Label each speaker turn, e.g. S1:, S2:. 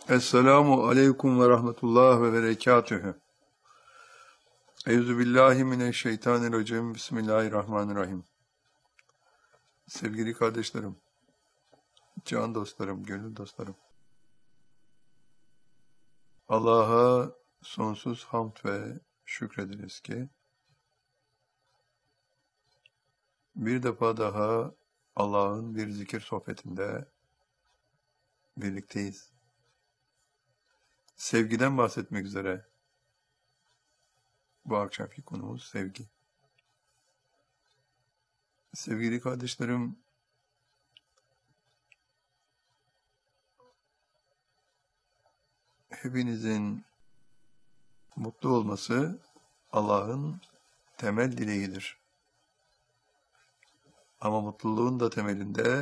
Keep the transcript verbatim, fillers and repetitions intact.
S1: Esselamu aleyküm ve rahmetullah ve berekatühü. Eyüzü billahi mineşşeytanirracim. Bismillahirrahmanirrahim. Sevgili kardeşlerim, can dostlarım, gönül dostlarım. Allah'a sonsuz hamd ve şükrederiz ki bir defa daha Allah'ın bir zikir sohbetinde birlikteyiz. Sevgiden bahsetmek üzere bu akşamki konumuz sevgi. Sevgili kardeşlerim, hepinizin mutlu olması Allah'ın temel dileğidir. Ama mutluluğun da temelinde